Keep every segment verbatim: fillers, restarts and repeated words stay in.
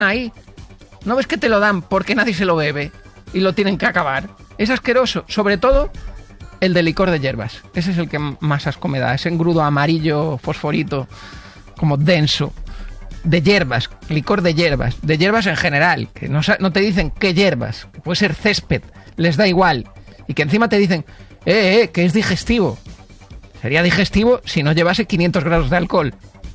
ahí. ¿No ves que te lo dan porque nadie se lo bebe y lo tienen que acabar? Es asqueroso, sobre todo el de licor de hierbas. Ese es el que más asco me da, ese engrudo amarillo, fosforito, como denso. De hierbas, licor de hierbas, de hierbas en general, que no, no te dicen qué hierbas, que puede ser césped, les da igual. Y que encima te dicen, eh, eh, que es digestivo. Sería digestivo si no llevase quinientos grados de alcohol.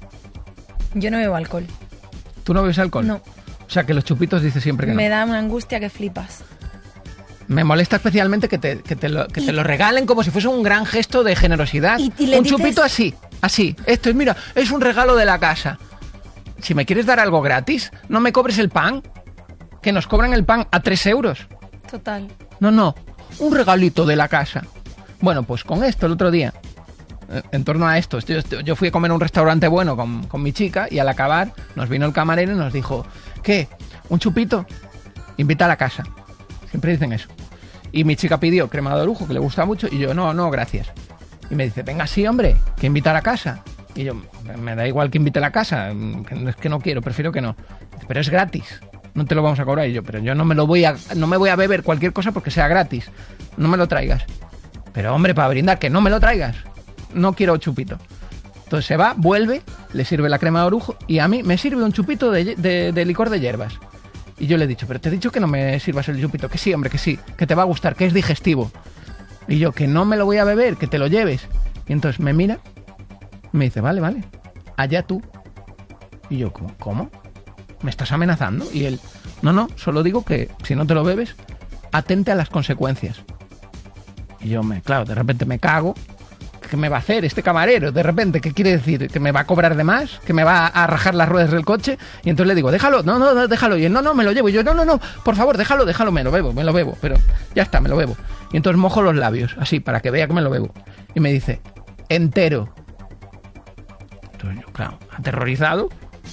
Yo no bebo alcohol. ¿Tú no bebes alcohol? No. O sea, que los chupitos dices siempre que no. Me da una angustia que flipas. Me molesta especialmente que te, que te, lo, que te lo regalen como si fuese un gran gesto de generosidad. Y, y le un dices... chupito así, así. Esto es, mira, es un regalo de la casa. Si me quieres dar algo gratis, no me cobres el pan. Que nos cobran el pan a tres euros. Total. No, no, un regalito de la casa. Bueno, pues con esto el otro día, en torno a esto, yo, yo fui a comer a un restaurante bueno con, con mi chica y al acabar nos vino el camarero y nos dijo, ¿qué? ¿Un chupito? Invita a la casa. Siempre dicen eso. Y mi chica pidió crema de orujo, que le gusta mucho, y yo, no, no, gracias. Y me dice, venga, sí, hombre, que invita a la casa. Y yo, me da igual que invite a la casa, es que no quiero, prefiero que no. Pero es gratis, no te lo vamos a cobrar. Y yo, pero yo no me lo voy a, no me voy a beber cualquier cosa porque sea gratis. No me lo traigas. Pero hombre, para brindar, que no me lo traigas. No quiero chupito. Entonces se va, vuelve, le sirve la crema de orujo y a mí me sirve un chupito de, de, de licor de hierbas. Y yo le he dicho, pero te he dicho que no me sirvas el chupito. Que sí, hombre, que sí, que te va a gustar, que es digestivo. Y yo, que no me lo voy a beber, que te lo lleves. Y entonces me mira, me dice, vale, vale, allá tú. Y yo, ¿cómo? ¿Cómo? ¿Me estás amenazando? Y él, no, no, solo digo que si no te lo bebes, atente a las consecuencias. Y yo, me, claro, de repente me cago. ¿Qué me va a hacer este camarero? De repente, ¿qué quiere decir? ¿Que me va a cobrar de más? ¿Que me va a rajar las ruedas del coche? Y entonces le digo, déjalo, no, no, no, déjalo. Y él, no, no, me lo llevo. Y yo, no, no, no, por favor, déjalo, déjalo, me lo bebo, me lo bebo. Pero ya está, me lo bebo. Y entonces mojo los labios, así, para que vea que me lo bebo. Y me dice, entero. Entonces yo, claro, aterrorizado,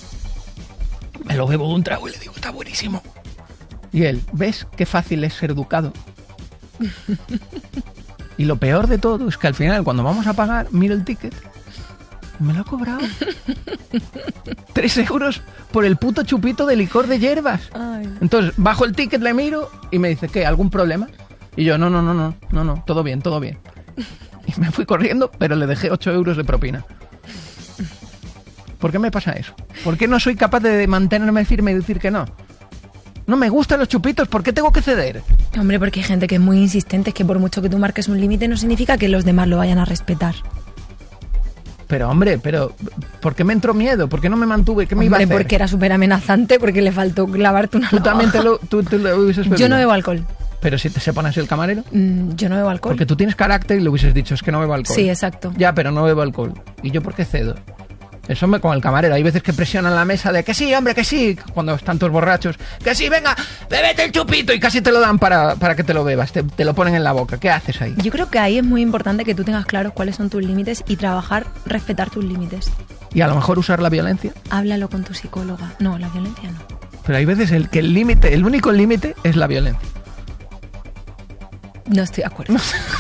me lo bebo de un trago y le digo, está buenísimo. Y él, ¿ves qué fácil es ser educado? Y lo peor de todo es que al final, cuando vamos a pagar, miro el ticket. Me lo ha cobrado. Tres euros por el puto chupito de licor de hierbas. Ay. Entonces, bajo el ticket, le miro y me dice, ¿qué? ¿Algún problema? Y yo, no, no, no, no, no, no, todo bien, todo bien. Y me fui corriendo, pero le dejé ocho euros de propina. ¿Por qué me pasa eso? ¿Por qué no soy capaz de mantenerme firme y decir que no? No me gustan los chupitos, ¿por qué tengo que ceder? Hombre, porque hay gente que es muy insistente, es que por mucho que tú marques un límite no significa que los demás lo vayan a respetar. Pero hombre, pero ¿por qué me entró miedo? ¿Por qué no me mantuve? ¿Qué me hombre, iba a hacer? Porque era súper amenazante, porque le faltó clavarte una ¿Tú navaja. también te lo, tú, tú lo hubieses bebido? Yo no bebo alcohol. Pero si te se pone así el camarero. Mm, yo no bebo alcohol. Porque tú tienes carácter y le hubieses dicho, es que no bebo alcohol. Sí, exacto. Ya, pero no bebo alcohol. ¿Y yo por qué cedo? Eso me con el camarero. Hay veces que presionan la mesa de que sí, hombre, que sí. Cuando están todos borrachos. Que sí, venga, bébete el chupito. Y casi te lo dan para, para que te lo bebas. Te, te lo ponen en la boca. ¿Qué haces ahí? Yo creo que ahí es muy importante que tú tengas claros cuáles son tus límites y trabajar, respetar tus límites. Y a lo mejor usar la violencia. Háblalo con tu psicóloga. No, la violencia no. Pero hay veces el que el límite, el único límite es la violencia. No estoy de acuerdo.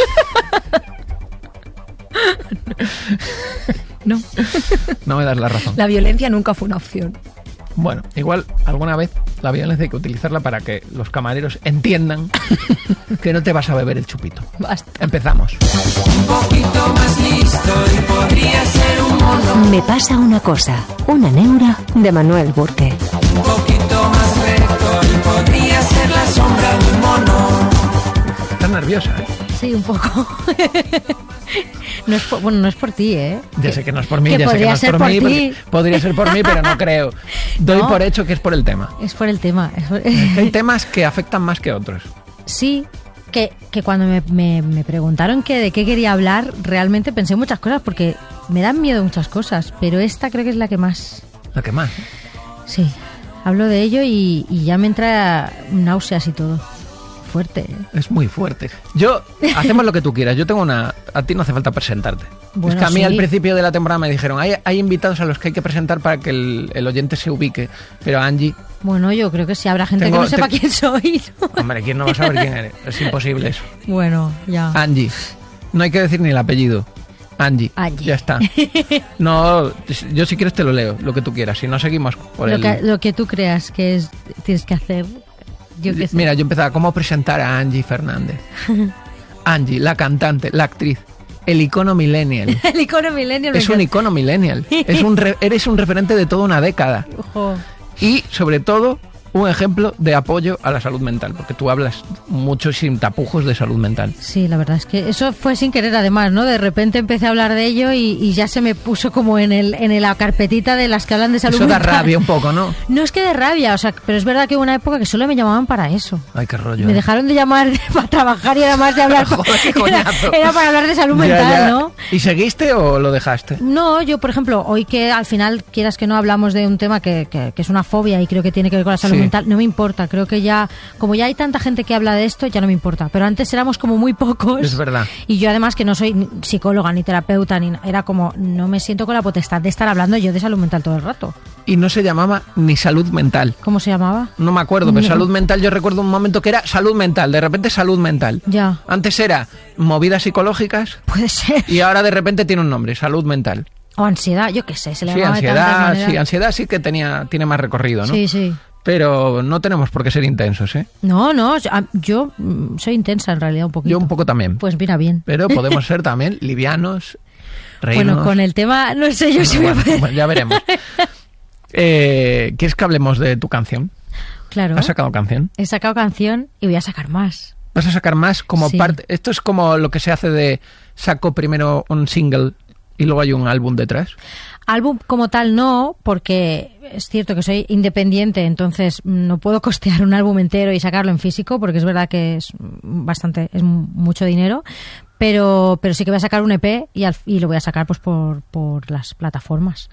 No. No me das la razón. La violencia nunca fue una opción. Bueno, igual alguna vez la violencia hay que utilizarla para que los camareros entiendan que no te vas a beber el chupito. Basta. Empezamos. Un poquito más listo y podría ser un mono. Me pasa una cosa, una neura de Manuel Burke. Un poquito más recto y podría ser la sombra de un mono. Estás nerviosa, ¿eh? Sí, un poco. No es por, bueno, no es por ti, ¿eh? Ya sé que no es por mí, que ya sé que no es por, por mí. ti. Podría ser por mí, pero no creo. Doy No. por hecho que es por el tema. Es por el tema. Es por... Hay temas que afectan más que otros. Sí, que, que cuando me, me, me preguntaron que de qué quería hablar, realmente pensé muchas cosas, porque me dan miedo muchas cosas, pero esta creo que es la que más... La que más. Sí, hablo de ello y, y ya me entra náuseas y todo. Fuerte, ¿eh? Es muy fuerte. Yo, hacemos lo que tú quieras. Yo tengo una... A ti no hace falta presentarte. Bueno, es que a mí sí. al principio de la temporada me dijeron, hay, hay invitados a los que hay que presentar para que el, el oyente se ubique. Pero Angie... Bueno, yo creo que sí, habrá gente Tengo- que no sepa te- quién soy, ¿no? Hombre, ¿quién no va a saber quién eres? Es imposible eso. Bueno, ya. Angie. No hay que decir ni el apellido. Angie. Angie. Ya está. No, yo si quieres te lo leo, lo que tú quieras. Si no, seguimos por Lo el... que, lo que tú creas que es tienes que hacer. Yo qué sé. Mira, yo empezaba, ¿cómo presentar a Angie Fernández? Angie, la cantante, la actriz, el icono millennial. El icono millennial. Es un icono millennial. Es un re- eres un referente de toda una década. Ojo. Y, sobre todo, un ejemplo de apoyo a la salud mental, porque tú hablas mucho sin tapujos de salud mental. Sí, la verdad es que eso fue sin querer además, ¿no? De repente empecé a hablar de ello y, y ya se me puso como en el en la carpetita de las que hablan de salud Eso da mental. rabia un poco, ¿no? No es que de rabia, o sea, pero es verdad que hubo una época que solo me llamaban para eso. Ay, qué rollo. Me ¿eh? dejaron de llamar para trabajar y era más de hablar. Joder, qué era, coñazo. era para hablar de salud Ya, mental, ya. ¿no? ¿Y seguiste o lo dejaste? No, yo, por ejemplo, hoy que al final, quieras que no, hablamos de un tema que, que, que es una fobia y creo que tiene que ver con la salud Sí. mental, no me importa. Creo que ya, como ya hay tanta gente que habla de esto, ya no me importa. Pero antes éramos como muy pocos. Es verdad. Y yo además que no soy ni psicóloga ni terapeuta, ni era como, no me siento con la potestad de estar hablando yo de salud mental todo el rato. Y no se llamaba ni salud mental. ¿Cómo se llamaba? No me acuerdo, pero No. salud mental, yo recuerdo un momento que era salud mental, de repente salud mental. Ya. Antes era movidas psicológicas Puede ser. y ahora de repente tiene un nombre, salud mental. O ansiedad, yo qué sé, se le Sí, llamaba de tantas ansiedad, maneras. sí, ansiedad sí que tenía, tiene más recorrido, ¿no? Sí, sí. Pero no tenemos por qué ser intensos, ¿eh? No, no, yo, ah, yo mm, soy intensa en realidad un poquito. Yo un poco también. Pues mira, bien. Pero podemos ser también livianos, reírnos. Bueno, con el tema, no sé yo si voy a Bueno, poder. bueno, ya veremos. Eh, ¿Quieres que hablemos de tu canción? Claro. ¿Has sacado canción? He sacado canción y voy a sacar más. ¿Vas a sacar más como Sí. parte? Esto es como lo que se hace de saco primero un single y luego hay un álbum detrás. Álbum como tal no, porque es cierto que soy independiente, entonces no puedo costear un álbum entero y sacarlo en físico, porque es verdad que es bastante, es mucho dinero, pero, pero sí que voy a sacar un E P y, al- y lo voy a sacar pues por, por las plataformas.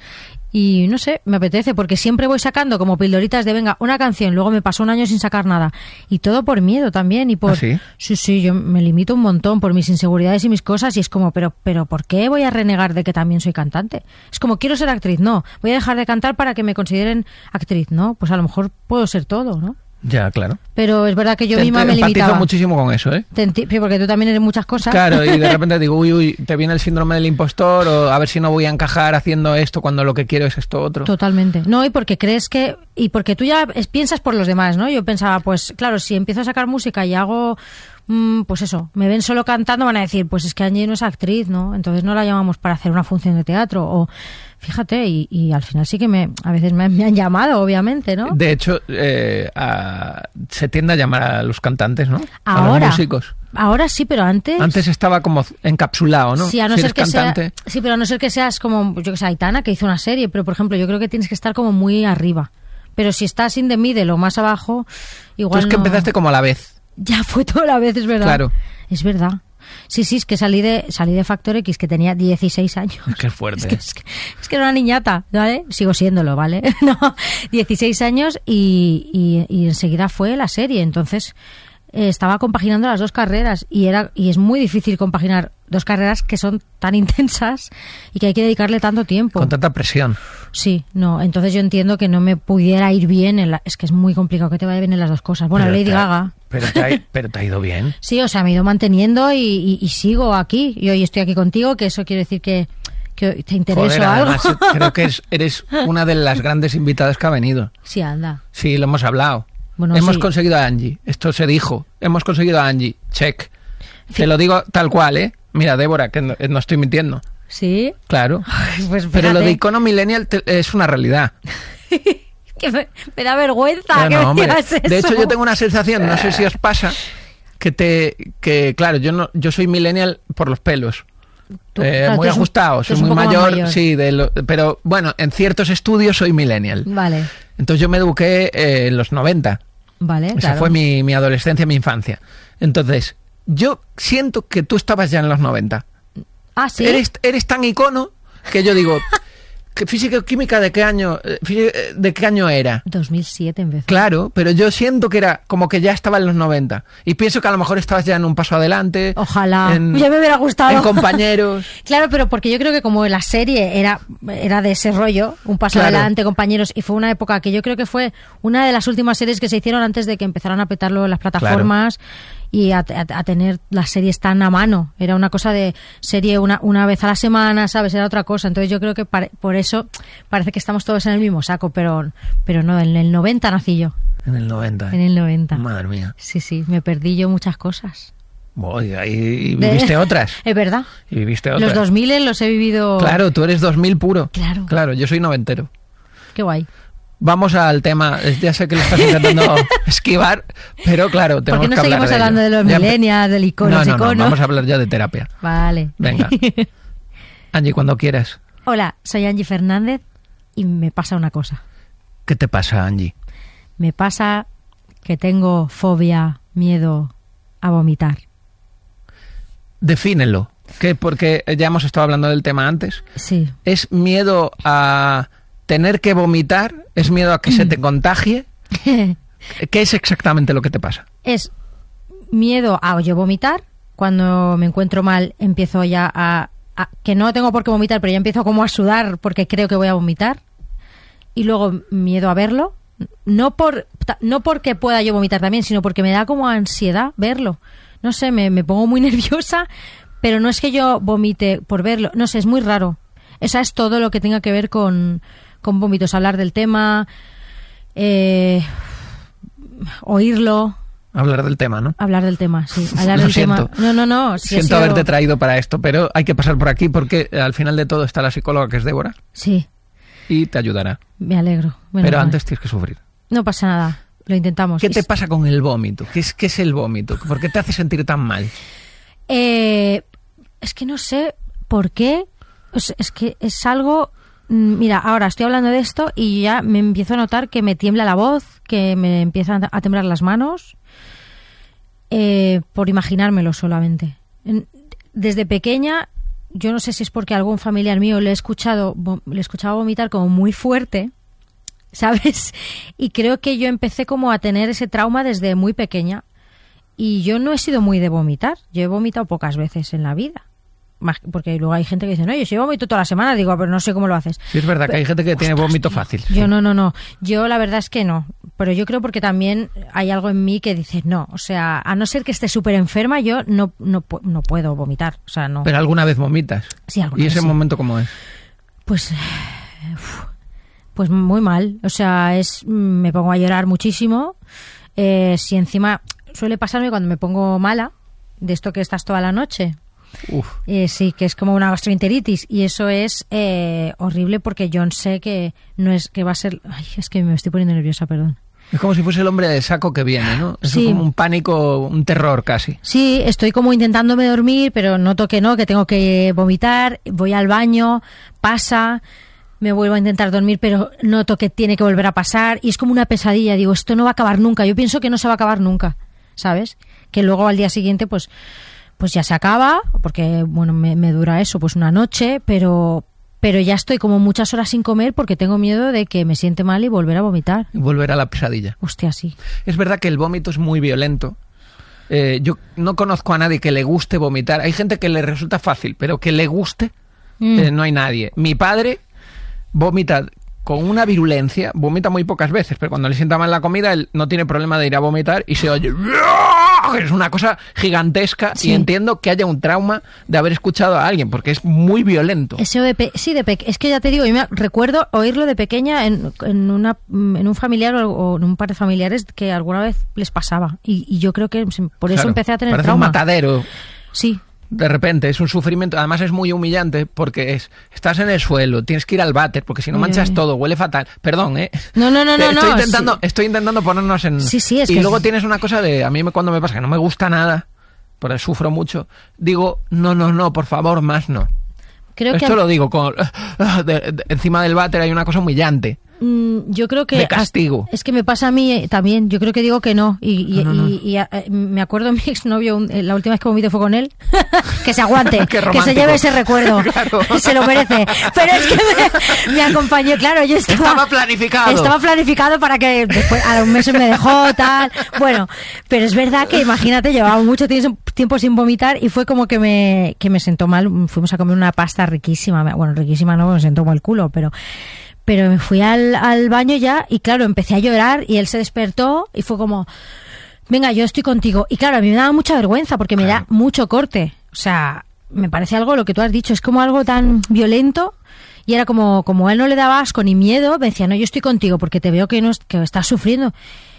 Y no sé, me apetece, porque siempre voy sacando como pildoritas de venga, una canción, luego me paso un año sin sacar nada. Y todo por miedo también. Y por ¿Ah, sí? Sí, sí, yo me limito un montón por mis inseguridades y mis cosas. Y es como, pero, pero ¿por qué voy a renegar de que también soy cantante? Es como, quiero ser actriz, no. Voy a dejar de cantar para que me consideren actriz, ¿no? Pues a lo mejor puedo ser todo, ¿no? Ya, claro. Pero es verdad que yo Te- misma te me empatizo limitaba. muchísimo con eso, ¿eh? Te enti- sí, porque tú también eres muchas cosas. Claro, y de repente digo, uy, uy, te viene el síndrome del impostor o a ver si no voy a encajar haciendo esto cuando lo que quiero es esto otro. Totalmente. No, y porque crees que... Y porque tú ya es- piensas por los demás, ¿no? Yo pensaba, pues claro, si empiezo a sacar música y hago... mm, pues eso, me ven solo cantando, van a decir, pues es que Angie no es actriz, ¿no? Entonces no la llamamos para hacer una función de teatro. O fíjate, y, y al final sí que me a veces me, me han llamado, obviamente, ¿no? De hecho, eh, a- se tiende a llamar a los cantantes, ¿no? A Ahora. los músicos. Ahora sí, pero antes... Antes estaba como encapsulado, ¿no? Sí, a no Si ser eres que cantante. sea, sí, pero a no ser que seas como, yo que sé, Aitana, que hizo una serie, pero por ejemplo, yo creo que tienes que estar como muy arriba. Pero si estás in the middle o más abajo, Tú igual es que no- empezaste como a la vez. Ya fue toda la vez, es verdad. Claro. Es verdad. Sí, sí, es que salí de salí de Factor X, que tenía dieciséis años. Qué fuerte. Es que, es que, es que era una niñata, ¿vale? Sigo siéndolo, ¿vale? No, dieciséis años y, y, y enseguida fue la serie. Entonces eh, estaba compaginando las dos carreras y era y es muy difícil compaginar dos carreras que son tan intensas y que hay que dedicarle tanto tiempo. Con tanta presión. Sí, no, entonces yo entiendo que no me pudiera ir bien en la... Es que es muy complicado que te vaya bien en las dos cosas. Bueno, Pero Lady te ha- Gaga... Pero te, ha, pero te ha ido bien. Sí, o sea, me he ido manteniendo y, y- y sigo aquí. Y hoy estoy aquí contigo, que eso quiere decir que, que te intereso Joder, algo. además, creo que es- eres una de las grandes invitadas que ha venido. Sí, anda. Sí, lo hemos hablado. Bueno, hemos sí. conseguido a Angie. Esto se dijo. Hemos conseguido a Angie. Check. Te lo digo tal cual, ¿eh? Mira, Débora, que no, no estoy mintiendo. Sí. Claro. Pues Pero lo fíjate, de icono millennial te- es una realidad. que me, me da vergüenza No, que no, me hombre. digas eso. De hecho, yo tengo una sensación, no sé si os pasa, que te, que claro, yo no, yo soy millennial por los pelos. Tú- Eh, claro, muy tú eres un- ajustado, tú soy eres un muy poco más mayor, mayor. sí, de lo- pero bueno, en ciertos estudios soy millennial. Vale, Entonces yo me eduqué eh, en los noventa. vale, Esa claro. fue mi, mi adolescencia, mi infancia. Entonces, yo siento que tú estabas ya en los noventa. Ah, sí. Eres, eres tan icono que yo digo, ¿que física y química de qué año, eh, física- eh, de qué año era? dos mil siete en vez. Claro, pero yo siento que era como que ya estaba en los noventa. Y pienso que a lo mejor estabas ya en un paso adelante. Ojalá. En, Ya me hubiera gustado. en compañeros. Claro, pero porque yo creo que como la serie era, era de ese rollo, un paso Claro. adelante, compañeros, y fue una época que yo creo que fue una de las últimas series que se hicieron antes de que empezaran a petarlo en las plataformas. y a, a, a tener las series tan a mano. Era una cosa de serie una, una vez a la semana, ¿sabes? Era otra cosa. Entonces yo creo que pare, por eso parece que estamos todos en el mismo saco, pero, pero no, en el noventa nací yo. En el noventa. En el noventa. Madre mía. Sí, sí, me perdí yo muchas cosas. Voy, ahí viviste otras. Es verdad. Y viviste otras. Los dos mil los he vivido... Claro, tú eres dos mil puro. Claro. Claro, yo soy noventero. Qué guay. Vamos al tema. Ya sé que lo estás intentando esquivar, pero claro, tenemos ¿Por qué no que hablar seguimos de hablando ello. de los Ya empe- millennials, del icono, No, no, icono? no, vamos a hablar ya de terapia. Vale. Venga. Angie, cuando quieras. Hola, soy Angie Fernández y me pasa una cosa. ¿Qué te pasa, Angie? Me pasa que tengo fobia, miedo a vomitar. Defínelo. ¿Qué? Porque ya hemos estado hablando del tema antes. Sí. ¿Es miedo a tener que vomitar? ¿Es miedo a que se te contagie? ¿Qué es exactamente lo que te pasa? Es miedo a yo vomitar. Cuando me encuentro mal empiezo ya a, a... que no tengo por qué vomitar, pero ya empiezo como a sudar porque creo que voy a vomitar. Y luego miedo a verlo. No por no porque pueda yo vomitar también, sino porque me da como ansiedad verlo. No sé, me, me pongo muy nerviosa, pero no es que yo vomite por verlo. No sé, es muy raro. Esa es todo lo que tenga que ver con, con vómitos. Hablar del tema, eh, oírlo. Hablar del tema, ¿no? Hablar del tema, sí. Hablar Lo del siento. tema. No, no, no. Sí Siento ha sido... haberte traído para esto, pero hay que pasar por aquí porque al final de todo está la psicóloga, que es Débora, Sí, y te ayudará. me alegro. Menos Pero mal. antes tienes que sufrir. No pasa nada. Lo intentamos. ¿Qué te Es- pasa con el vómito? ¿Qué es, qué es el vómito? ¿Por qué te hace sentir tan mal? Eh, es que no sé por qué. Es, es que es algo... mm, Mira, ahora estoy hablando de esto y ya me empiezo a notar que me tiembla la voz, que me empiezan a temblar las manos, eh, por imaginármelo solamente. En- Desde pequeña, yo no sé si es porque a algún familiar mío le he escuchado, vo- le he escuchado vomitar como muy fuerte, ¿sabes? Y creo que yo empecé como a tener ese trauma desde muy pequeña. Y yo no he sido muy de vomitar. Yo he vomitado pocas veces en la vida. Más- Porque luego hay gente que dice, no, yo sí vomito toda la semana. Digo, pero no sé cómo lo haces. Sí, es verdad que hay gente que tiene Ostras, vómito tío. fácil. Yo sí. no, no, no. Yo la verdad es que no. Pero yo creo porque también hay algo en mí que dice, no. O sea, a no ser que esté súper enferma, yo no, no, pu- no puedo vomitar. O sea, no. Pero alguna vez vomitas. Sí, alguna ¿Y vez ese sí. momento cómo es? Pues, uf, pues muy mal. O sea, es me pongo a llorar muchísimo. Eh, si encima suele pasarme cuando me pongo mala, de esto que estás toda la noche. Uf. Eh, sí, que es como una gastroenteritis y eso es eh, horrible porque yo sé que no es que va a ser. Ay, es que me estoy poniendo nerviosa, perdón. Es como si fuese el hombre de saco que viene, ¿no? Es Sí. como un pánico, un terror casi. Sí, estoy como intentándome dormir, pero noto que no, que tengo que vomitar, voy al baño, pasa, me vuelvo a intentar dormir, pero noto que tiene que volver a pasar y es como una pesadilla. Digo, esto no va a acabar nunca. Yo pienso que no se va a acabar nunca, ¿sabes? Que luego al día siguiente, pues, pues ya se acaba, porque bueno, me, me dura eso, pues una noche, pero, pero ya estoy como muchas horas sin comer porque tengo miedo de que me siente mal y volver a vomitar. Y volver a la pesadilla. Hostia, sí. Es verdad que el vómito es muy violento. Eh, yo no conozco a nadie que le guste vomitar. Hay gente que le resulta fácil, pero que le guste, Mm. eh, no hay nadie. Mi padre vomita con una virulencia, vomita muy pocas veces, pero cuando le sienta mal la comida, él no tiene problema de ir a vomitar y se oye... Es una cosa gigantesca Sí. y entiendo que haya un trauma de haber escuchado a alguien, porque es muy violento. Eso de pe- sí, de pe- es que ya te digo, yo me recuerdo oírlo de pequeña en, en, una, en un familiar o, o en un par de familiares que alguna vez les pasaba. Y, y yo creo que se- por eso Claro, empecé a tener parece trauma. un matadero. Sí, De repente es un sufrimiento, además es muy humillante porque es estás en el suelo, tienes que ir al váter porque si no Ay, manchas ay. todo, huele fatal. Perdón, ¿eh? No, no, no, Te- no, Estoy no, intentando, sí. estoy intentando ponernos en... Sí, sí, es y que luego es- tienes una cosa de, a mí me- cuando me pasa que no me gusta nada, por eso sufro mucho, digo, no, no, no, por favor, más no. creo que Esto lo digo, con, de- de- encima del váter hay una cosa humillante. mm, yo creo que de castigo. es que me pasa a mí eh, también. Yo creo que digo que no. Y, y, No, no, no. y- y, eh, me acuerdo mi exnovio, un- eh, la última vez que vomité fue con él. Que se aguante, Qué que se romántico. lleve ese recuerdo. Claro. Se lo merece. Pero es que me, me acompañó, claro, yo estaba, Estaba planificado. Estaba planificado para que después a los meses me dejó, tal. Bueno, pero es verdad que imagínate, llevaba mucho tiempo, tiempo sin vomitar y fue como que me, que me sentó mal. Fuimos a comer una pasta riquísima. Bueno, riquísima no, me sentó como el culo, pero... Pero me fui al, al baño ya y claro, empecé a llorar y él se despertó y fue como, venga, yo estoy contigo. Y claro, a mí me daba mucha vergüenza porque me Claro. da mucho corte. O sea, me parece algo, lo que tú has dicho, es como algo tan violento. Y era como, como a él no le daba asco ni miedo, me decía, no, yo estoy contigo porque te veo que, no, que estás sufriendo.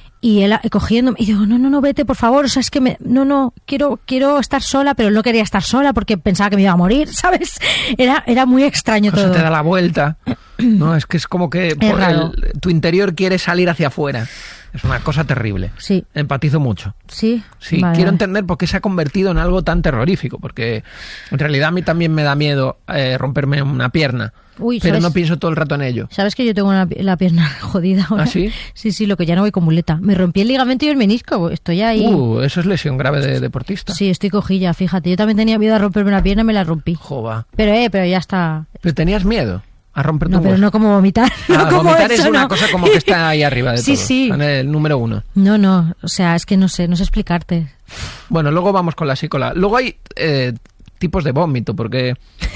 Y él cogiendo, y digo, no, no, no, vete, por favor, o sea, es que me, no, no, quiero, quiero estar sola, pero no quería estar sola porque pensaba que me iba a morir, ¿sabes? Era, era muy extraño O sea, todo. te da la vuelta. No, es que es como que por raro. el- tu interior quiere salir hacia afuera. Es una cosa terrible. Sí. Empatizo mucho. Sí. Sí, Vale, quiero vale. entender por qué se ha convertido en algo tan terrorífico, porque en realidad a mí también me da miedo eh, romperme una pierna, Uy, pero ¿sabes? no pienso todo el rato en ello. ¿Sabes que yo tengo una, la pierna jodida ahora? ¿Ah, sí? Sí, sí, lo que ya no voy con muleta. Me rompí el ligamento y el menisco, estoy ahí. Uh, eso es lesión grave de deportista. Sí, estoy cojilla, fíjate. Yo también tenía miedo a romperme una pierna y me la rompí. Jova. Pero, eh, pero ya está. Pero tenías miedo a romperte No, un pero hueso. no como vomitar. Ah, no como vomitar eso, es una no. cosa como que está ahí arriba de Sí, todo. sí. En el número uno. No, no, o sea, es que no sé, no sé explicarte. Bueno, luego vamos con la psicóloga. Luego hay eh, tipos de vómito, porque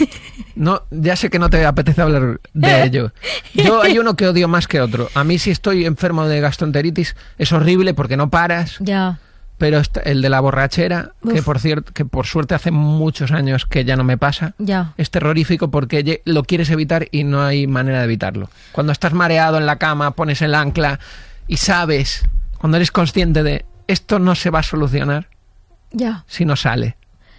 no, ya sé que no te apetece hablar de ello. Yo hay uno que odio más que otro. A mí si estoy enfermo de gastroenteritis es horrible porque no paras, Ya. pero est- el de la borrachera, que Uf. por cierto, que por suerte hace muchos años que ya no me pasa, Ya. es terrorífico porque ye- lo quieres evitar y no hay manera de evitarlo. Cuando estás mareado en la cama, pones el ancla y sabes, cuando eres consciente de esto no se va a solucionar Ya. si no sale.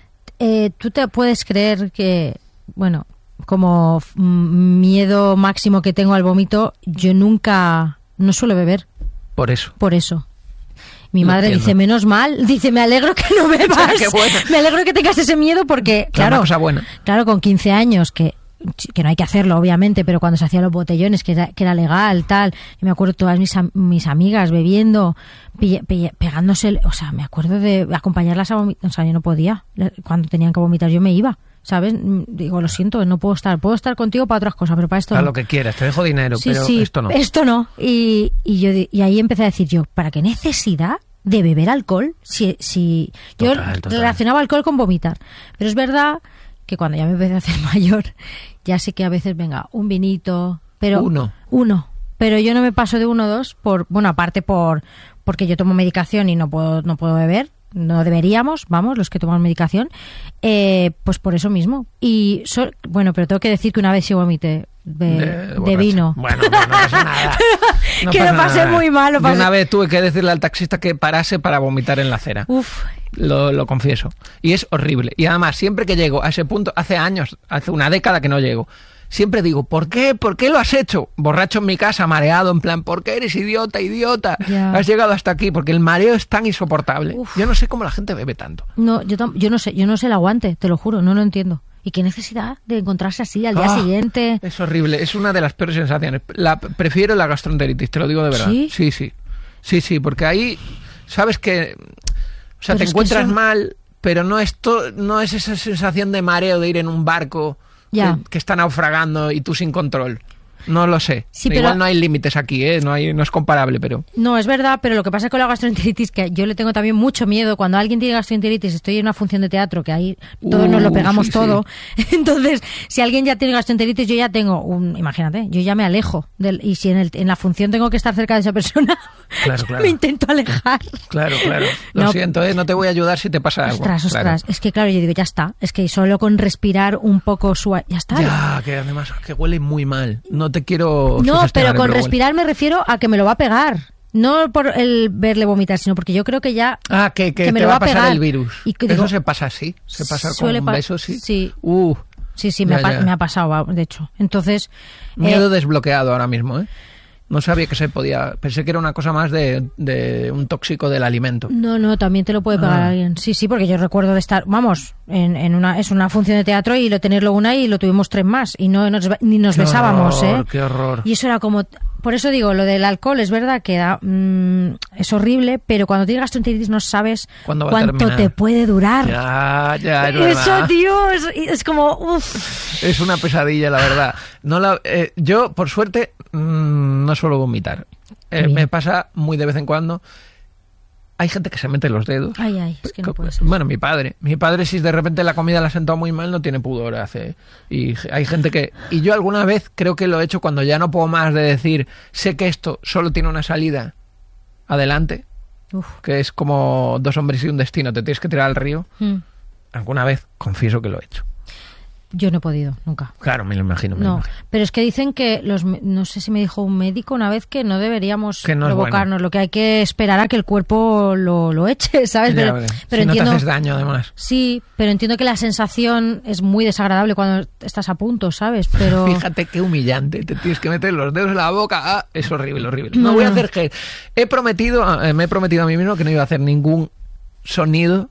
Eh, ¿Tú te puedes creer que, bueno, como mm, miedo máximo que tengo al vómito, yo nunca, no suelo beber, Por eso. por eso? Mi Lo madre entiendo. dice, menos mal, dice, me alegro que no bebas. Qué buena. Me alegro que tengas ese miedo porque, Es claro, una cosa buena. claro, con quince años, que, que no hay que hacerlo, obviamente, pero cuando se hacían los botellones, que era, que era legal, tal, yo me acuerdo todas mis, am- mis amigas bebiendo, pille- pille- pegándose, el- o sea, me acuerdo de acompañarlas a vomitar, o sea, yo no podía, cuando tenían que vomitar yo me iba, ¿sabes? Mm, Digo, lo siento, no puedo estar, puedo estar contigo para otras cosas, pero para esto Haz no. lo que quieras, te dejo dinero, Sí, pero sí, esto no. Esto no. Y, y yo di- y ahí empecé a decir yo, ¿para qué necesidad de beber alcohol? Si, si yo Total, total. relacionaba alcohol con vomitar. Pero es verdad que cuando ya me empecé a hacer mayor, ya sé que a veces, venga, un vinito, pero Uno. uno. Pero yo no me paso de uno o dos por, bueno, aparte por porque yo tomo medicación y no puedo, no puedo beber. No deberíamos, vamos, los que tomamos medicación, eh, pues por eso mismo. Y so- bueno, pero tengo que decir que una vez sí vomité de, de borracha. vino. Bueno, no, no pasa nada. No Que pasa lo pasé nada. muy mal, lo Yo pasé- una vez tuve que decirle al taxista que parase para vomitar en la acera. Uf, Lo, lo confieso. Y es horrible. Y además, siempre que llego a ese punto, hace años, hace una década que no llego, siempre digo, ¿por qué? ¿Por qué lo has hecho? Borracho en mi casa, mareado, en plan, ¿por qué eres idiota, idiota? Ya. Has llegado hasta aquí, porque el mareo es tan insoportable. Uf. Yo no sé cómo la gente bebe tanto. no, yo, tam- yo no sé, yo no sé el aguante, te lo juro, no lo entiendo. ¿Y qué necesidad de encontrarse así al día Ah, siguiente? Es horrible, es una de las peores sensaciones. La, prefiero la gastroenteritis, te lo digo de verdad. ¿Sí? Sí, sí. Sí, sí, porque ahí sabes que... O sea, Pero te es que encuentras eso- mal, pero no es, to- no es esa sensación de mareo de ir en un barco Ya. que, que está naufragando y tú sin control. No lo sé. Sí, Igual pero- no hay límites aquí, ¿eh? No, hay, no es comparable, pero... No, es verdad, pero lo que pasa con la gastroenteritis, que yo le tengo también mucho miedo, cuando alguien tiene gastroenteritis, estoy en una función de teatro, que ahí todos Uh, nos lo pegamos sí, todo, entonces, si alguien ya tiene gastroenteritis, yo ya tengo un, imagínate, yo ya me alejo, del, y si en, el, en la función tengo que estar cerca de esa persona, Claro, yo claro. me intento alejar. Claro, claro. Lo No. siento, ¿eh? No te voy a ayudar si te pasa algo. Ostras, Claro. ostras, es que claro, yo digo, ya está, es que solo con respirar un poco suave, ya está. Ya, que además que huele muy mal. No te quiero... No, sugestionar, pero con huele. respirar me refiero a que me lo va a pegar. No por el verle vomitar, sino porque yo creo que ya... Ah, que, que, me te lo va va a pasar pegar. el virus. Y que Eso digo, se pasa así. Se pasa suele con pa- un beso, sí. sí. Uh, Sí, sí, me, Ya, ha, pa- ya. me ha pasado, va, de hecho. Entonces... miedo eh, desbloqueado ahora mismo, ¿eh? No sabía que se podía... Pensé que era una cosa más de, de un tóxico del alimento. No, no, también te lo puede pegar Ah. alguien. Sí, sí, porque yo recuerdo de estar, vamos, en, en una es una función de teatro y lo tenerlo una y lo tuvimos tres más y no nos, ni nos Qué besábamos, horror, ¿eh? qué horror. Y eso era como, por eso digo, lo del alcohol es verdad que da, mm, es horrible, pero cuando tienes gastroenteritis no sabes ¿Cuándo va a cuánto terminar? te puede durar. Ya, ya, es Eso, verdad. tío, es, es como, uff. Es una pesadilla, la verdad. No la, eh, yo, por suerte, mmm, no suelo vomitar. Eh, Bien. me pasa muy de vez en cuando. Hay gente que se mete los dedos. Ay, ay, es que no puede ser. Bueno, mi padre. Mi padre, si de repente la comida la ha sentado muy mal, no tiene pudor. Hace. Y hay gente que... Y yo alguna vez creo que lo he hecho cuando ya no puedo más de decir, sé que esto solo tiene una salida adelante. Uf. que es como Dos hombres y un destino, te tienes que tirar al río. Mm. Alguna vez confieso que lo he hecho. Yo no he podido, nunca. Claro, me lo imagino. Me lo No, imagino. pero es que dicen que los, no sé si me dijo un médico una vez que no deberíamos Que no es provocarnos, bueno. lo que hay que esperar a que el cuerpo lo, lo eche, ¿sabes? Ya, pero vale. pero si entiendo, no te haces daño, además. sí, pero entiendo que la sensación es muy desagradable cuando estás a punto, ¿sabes? Pero Fíjate qué humillante. Te tienes que meter los dedos en la boca. Ah, es horrible, horrible. No, No, voy a no. hacer que he prometido, eh, me he prometido a mí mismo que no iba a hacer ningún sonido,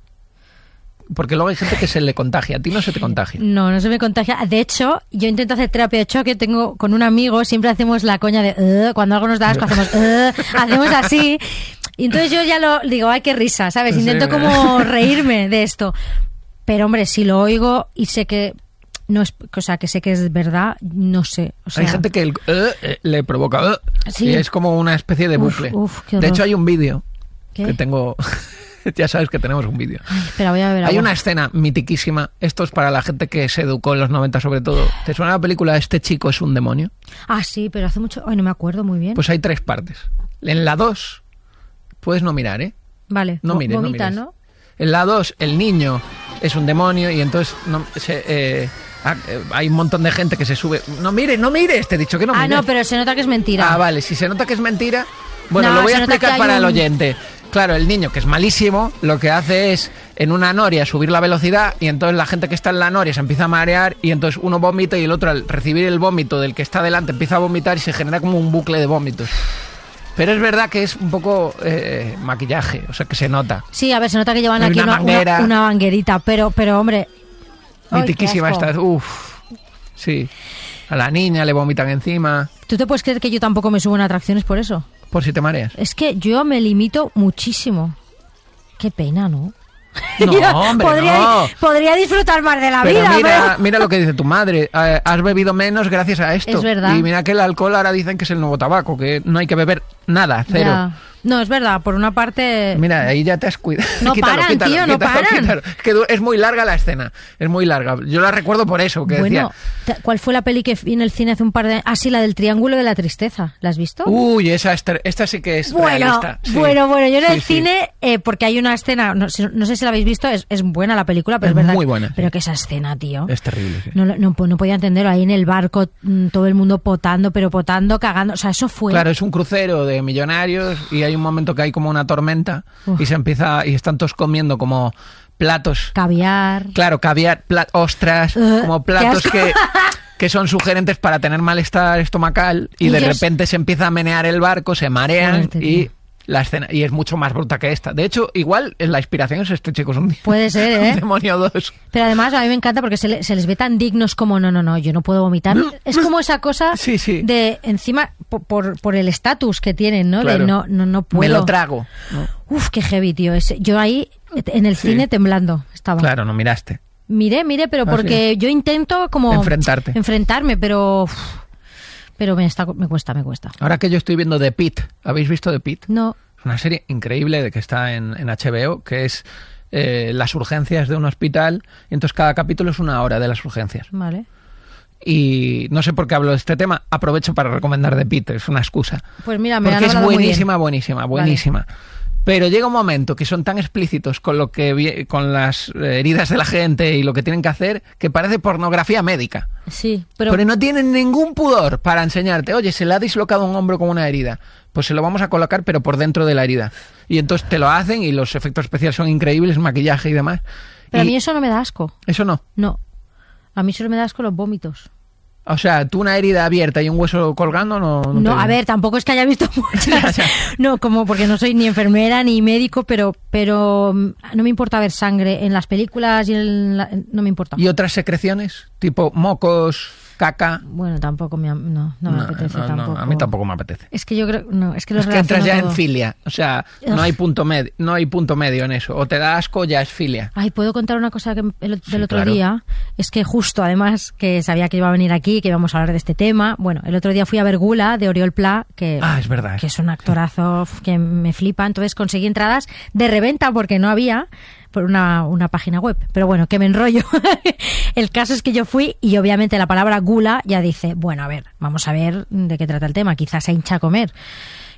porque luego hay gente que se le contagia. A ti no se te contagia. no, no se me contagia. De hecho, yo intento hacer terapia de choque, tengo con un amigo, siempre hacemos la coña de "Ugh", cuando algo nos da asco, hacemos "Ugh", hacemos así. Y entonces yo ya lo digo, ay, qué risa, ¿sabes? Sí. Intento como reírme de esto. Pero hombre, si lo oigo y sé que no es, o sea, que sé que es verdad, no sé. O sea, Hay gente que el, eh, eh, le provoca eh, Sí. y es como una especie de Uf, bucle. uf, qué De horror. hecho, hay un vídeo ¿Qué? que tengo. Ya sabes que tenemos un vídeo. Ay, espera, voy a ver Hay agua. una escena mitiquísima. Esto es para la gente que se educó en los noventa sobre todo. ¿Te suena la película Este chico es un demonio? Ah, sí, pero hace mucho... Ay, no me acuerdo muy bien. Pues hay tres partes. En la dos puedes no mirar, ¿eh? Vale, No vo- mires, no vomita, mires. ¿no? En la dos el niño es un demonio y entonces no, se, eh, ah, eh, hay un montón de gente que se sube. No mires, no mires, te he dicho que no Ah, mires. no, pero se nota que es mentira. Ah, vale, si se nota que es mentira. Bueno, No, lo voy a se nota explicar que hay para el un- oyente. Claro, el niño, que es malísimo, lo que hace es en una noria subir la velocidad y entonces la gente que está en la noria se empieza a marear y entonces uno vomita y el otro al recibir el vómito del que está delante empieza a vomitar y se genera como un bucle de vómitos. Pero es verdad que es un poco eh, maquillaje, o sea que se nota. Sí, a ver, se nota que llevan Hay aquí una una, una, manguera. una manguerita, pero, pero hombre... Ay, Mitiquísima qué asco. esta. Uf, sí. A la niña le vomitan encima, ¿Tú te puedes creer que yo tampoco me subo en atracciones por eso? por si te mareas. Es que yo me limito muchísimo. Qué pena, ¿no? No, Yo hombre, podría, no. podría disfrutar más de la Pero vida, mira, pero... mira lo que dice tu madre. Eh, has bebido menos gracias a esto. Es verdad. Y mira que el alcohol ahora dicen que es el nuevo tabaco, que no hay que beber nada, cero. Ya. No, es verdad, por una parte... Mira, ahí ya te has cuidado. No paran, tío, no paran. Es que du- es muy larga la escena. Es muy larga. Yo la recuerdo por eso, que Bueno, decía... te- ¿cuál fue la peli que vi en el cine hace un par de años? Ah, sí, la del Triángulo de la Tristeza. ¿La has visto? Uy, esa es ter- esta sí que es Bueno, realista. Sí. bueno, bueno, yo en Sí, el sí. cine, eh, porque hay una escena, no, sé- no sé si la habéis visto, es, es buena la película, pero Es es, verdad. muy buena, sí. Pero que esa escena, tío. Es terrible, sí. No, lo- no, no podía entenderlo. Ahí en el barco, mm, todo el mundo potando, pero potando, cagando. O sea, eso fue. Claro, es un crucero de millonarios y hay un momento que hay como una tormenta Uf. y se empieza y están todos comiendo como platos. Caviar. Claro, caviar, pla- ostras, Uh, como qué platos asco. que, que son sugerentes para tener malestar estomacal y, Y de yo- repente se empieza a menear el barco, se marean Fuerte, y tío. la escena y es mucho más bruta que esta. De hecho, igual la inspiración es este chico, es un, Puede ser, ¿eh? un demonio dos. Pero además a mí me encanta porque se, le- se les ve tan dignos como no, no, no, yo no puedo vomitar. Es como esa cosa Sí, sí. de encima por, por, por el estatus que tienen, ¿no? Claro. De no, no, no puedo. Me lo trago. ¿no? Uf, qué heavy, tío. Ese- yo ahí en el Sí. cine temblando estaba. Claro, no miraste. Miré, miré, pero Ah, porque yo intento como Enfrentarte. enfrentarme, pero uf, pero me está me cuesta, me cuesta. Ahora que yo estoy viendo The Pit, ¿habéis visto The Pit? No. Es una serie increíble de que está en, en H B O, que es eh, las urgencias de un hospital. Y entonces cada capítulo es una hora de las urgencias. Vale. Y no sé por qué hablo de este tema, aprovecho para recomendar The Pit, es una excusa. Pues mira, me Porque han es hablado muy bien. buenísima, buenísima, buenísima. Pero llega un momento que son tan explícitos con lo que vi- con las eh, heridas de la gente y lo que tienen que hacer, que parece pornografía médica. Sí, pero, Pero, no tienen ningún pudor para enseñarte, oye, se le ha dislocado un hombro con una herida, pues se lo vamos a colocar pero por dentro de la herida. Y entonces te lo hacen y los efectos especiales son increíbles, maquillaje y demás. pero a Y mí eso no me da asco. eso no. No. A mí solo me da asco los vómitos. O sea, tú una herida abierta y un hueso colgando no... No, No, te- a ver, tampoco es que haya visto muchas. Ya, ya. No, como porque no soy ni enfermera ni médico, pero pero mm, no me importa ver sangre en las películas y en la- en- no me importa. ¿Y otras secreciones? Tipo mocos, caca... Bueno, tampoco me am- no, no me apetece no, no, tampoco. a mí tampoco me apetece. Es que yo creo no, es que los Es que entras relaciono ya todo. en filia, o sea, no Ugh. hay punto medio, no hay punto medio en eso. O te da asco, o ya es filia. Ay, ¿puedo contar una cosa que el, del Sí, otro claro. día? Es que justo, además, que sabía que iba a venir aquí, que íbamos a hablar de este tema. Bueno, el otro día fui a ver Gula, de Oriol Pla, que, Ah, es verdad. que es un actorazo uf, que me flipa. Entonces conseguí entradas de reventa porque no había por una, una página web. Pero bueno, que me enrollo. El caso es que yo fui y obviamente la palabra Gula ya dice, bueno, a ver, vamos a ver de qué trata el tema. Quizás se hincha a comer.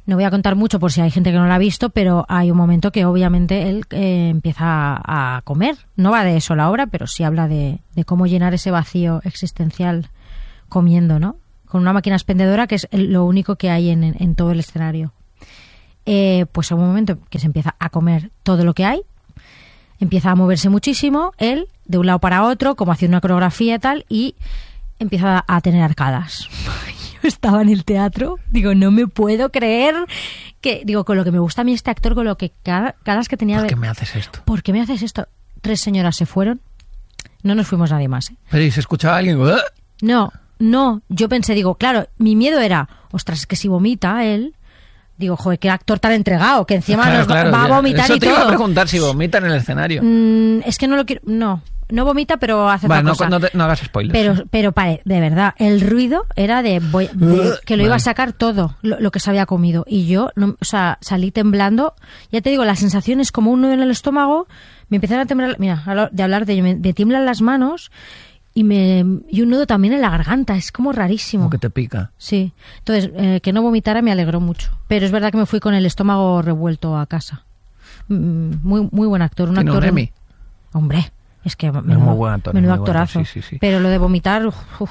No voy a contar mucho por si hay gente que no la ha visto, pero hay un momento que obviamente él eh, empieza a comer. No va de eso la obra, pero sí habla de, de cómo llenar ese vacío existencial comiendo, ¿no? Con una máquina expendedora que es el- lo único que hay en, en- en todo el escenario. Eh, pues en un momento que se empieza a comer todo lo que hay, empieza a moverse muchísimo, él, de un lado para otro, como haciendo una coreografía y tal, y empieza a tener arcadas. Yo estaba en el teatro, digo, no me puedo creer que, digo, con lo que me gusta a mí este actor, con lo que cada, cada vez que tenía... ¿Por de- qué me haces esto? ¿Por qué me haces esto? Tres señoras se fueron, no nos fuimos nadie más, ¿eh? Pero ¿y se escuchaba alguien? ¡Uah! No, no, yo pensé, digo, claro, mi miedo era, ostras, es que si vomita él, digo, joder, qué actor tan entregado, que encima Claro, nos va- claro, va a ya. vomitar Eso y te iba a todo. preguntar si vomita en el escenario. Mm, es que no lo quiero, no, no vomita, pero hace Vale, otra no, cosa. no, te- no hagas spoilers. Pero, pero pare, de verdad, el ruido era de, voy- de que lo iba a Vale. sacar todo, lo, lo que se había comido. Y yo, no, o sea, salí temblando. Ya te digo, la sensación es como un nudo en el estómago. Me empezaron a temblar, mira, a lo- de hablar de ello, me, me tiemblan las manos y, me, y un nudo también en la garganta. Es como rarísimo. Como que te pica. Sí. Entonces, eh, que no vomitara me alegró mucho. Pero es verdad que me fui con el estómago revuelto a casa. Mm, Muy, muy buen actor. Un ¿Tiene actor un Emmy? Hombre, es que menudo, muy buen actor, menudo muy bueno, actorazo. sí, sí, sí. Pero lo de vomitar, uf, uf.